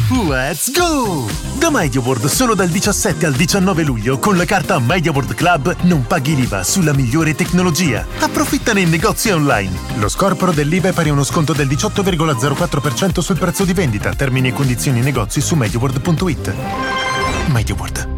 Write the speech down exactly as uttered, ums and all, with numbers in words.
Let's go! Da MediaWorld solo dal diciassette al diciannove luglio con la carta MediaWorld Club non paghi l'I V A sulla migliore tecnologia. Approfitta nei negozi online. Lo scorporo dell'I V A è pari a uno sconto del diciotto virgola zero quattro per cento sul prezzo di vendita. Termini e condizioni negozi su MediaWorld punto it. MediaWorld.